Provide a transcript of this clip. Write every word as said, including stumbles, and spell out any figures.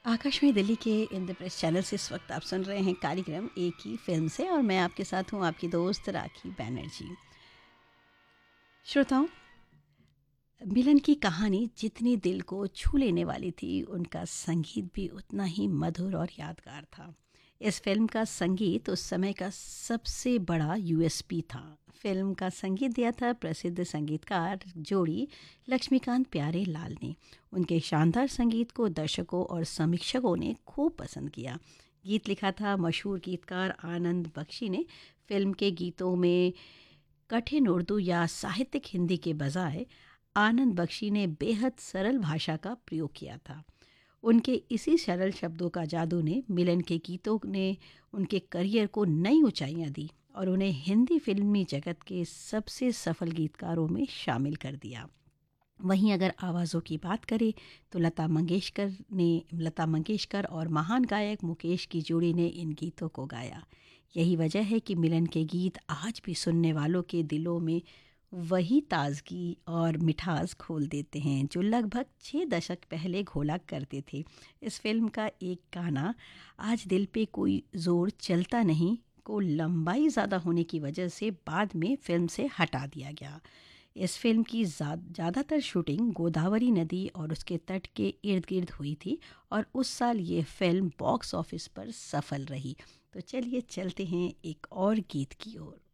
आकाशवाणी दिल्ली के इंद्रप्रस्थ चैनल से इस वक्त आप सुन रहे हैं कार्यक्रम एक ही फिल्म से और मैं आपके साथ हूं आपकी दोस्त राखी बैनर्जी। श्रोताओं, मिलन की कहानी जितनी दिल को छू लेने वाली थी उनका संगीत भी उतना ही मधुर और यादगार था। इस फिल्म का संगीत उस समय का सबसे बड़ा यूएसपी था। फिल्म का संगीत दिया था प्रसिद्ध संगीतकार जोड़ी लक्ष्मीकांत प्यारे लाल ने। उनके शानदार संगीत को दर्शकों और समीक्षकों ने खूब पसंद किया। गीत लिखा था मशहूर गीतकार आनंद बख्शी ने। फिल्म के गीतों में कठिन उर्दू या साहित्यिक हिंदी के बजाय आनंद बख्शी ने बेहद सरल भाषा का प्रयोग किया था। उनके इसी सरल शब्दों का जादू ने मिलन के गीतों ने उनके करियर को नई ऊंचाइयां दी और उन्हें हिंदी फिल्मी जगत के सबसे सफल गीतकारों में शामिल कर दिया। वहीं अगर आवाज़ों की बात करें तो लता मंगेशकर ने लता मंगेशकर और महान गायक मुकेश की जोड़ी ने इन गीतों को गाया। यही वजह है कि मिलन के गीत आज भी सुनने वालों के दिलों में वही ताजगी और मिठास घोल देते हैं जो लगभग छः दशक पहले घोला करते थे। इस फिल्म का एक गाना आज दिल पे कोई ज़ोर चलता नहीं को लंबाई ज़्यादा होने की वजह से बाद में फिल्म से हटा दिया गया। इस फिल्म की ज़्यादातर शूटिंग गोदावरी नदी और उसके तट के इर्द गिर्द हुई थी और उस साल ये फिल्म बॉक्स ऑफिस पर सफल रही। तो चलिए चलते हैं एक और गीत की ओर।